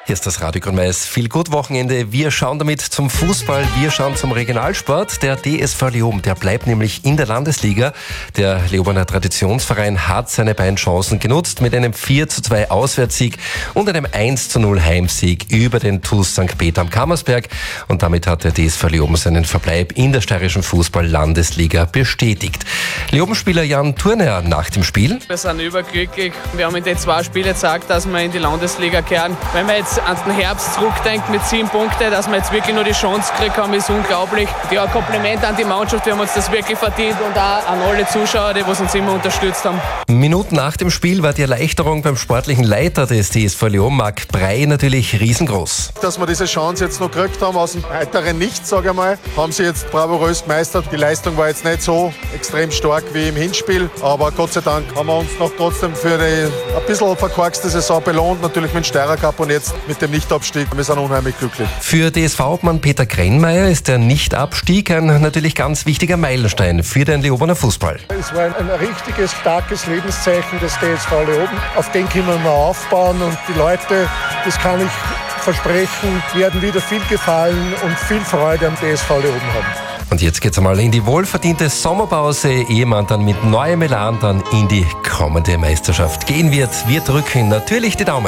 Hier ist das Radio Grünmais Feel-Good-Wochenende. Wir schauen damit zum Fußball, wir schauen zum Regionalsport. Der DSV Leoben, der bleibt nämlich in der Landesliga. Der Leobener Traditionsverein hat seine beiden Chancen genutzt mit einem 4:2 Auswärtssieg und einem 1:0 Heimsieg über den TuS St. Peter am Kammersberg. Und damit hat der DSV Leoben seinen Verbleib in der steirischen Fußball-Landesliga bestätigt. Leoben-Spieler Jan Thurner nach dem Spiel. Wir sind überglücklich. Wir haben in den 2 Spielen gezeigt, dass wir in die Landesliga kehren. Wenn man jetzt an den Herbst zurückdenkt mit 7 Punkten, dass wir jetzt wirklich nur die Chance gekriegt haben, ist unglaublich. Ja, Kompliment an die Mannschaft, wir haben uns das wirklich verdient und auch an alle Zuschauer, die uns immer unterstützt haben. Minuten nach dem Spiel war die Erleichterung beim sportlichen Leiter des DSV Leoben, Marc Brey, natürlich riesengroß. Dass wir diese Chance jetzt noch gekriegt haben, aus dem heiteren Nichts, sage ich mal, haben sie jetzt bravourös gemeistert. Die Leistung war jetzt nicht so extrem stark wie im Hinspiel, aber Gott sei Dank haben wir uns noch trotzdem für eine ein bisschen verkorkste Saison belohnt, natürlich mit dem Steirer Cup und jetzt mit dem Nichtabstieg. Wir sind unheimlich glücklich. Für DSV-Obmann Peter Krennmeier ist der Nichtabstieg ein natürlich ganz wichtiger Meilenstein für den Leobener Fußball. Es war ein richtiges, starkes Lebenszeichen des DSV Leoben. Auf den können wir aufbauen und die Leute, das kann ich versprechen, werden wieder viel Gefallen und viel Freude am DSV Leoben haben. Und jetzt geht's einmal in die wohlverdiente Sommerpause, ehe man dann mit neuem Elan dann in die kommende Meisterschaft gehen wird. Wir drücken natürlich die Daumen.